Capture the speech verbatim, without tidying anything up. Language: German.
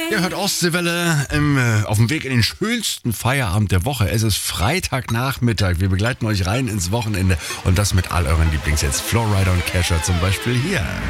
Ihr hört Ostseewelle im, äh, auf dem Weg in den schönsten Feierabend der Woche. Es ist Freitagnachmittag. Wir begleiten euch rein ins Wochenende und das mit all euren Lieblingshits. Flowrider und Kesha zum Beispiel hier.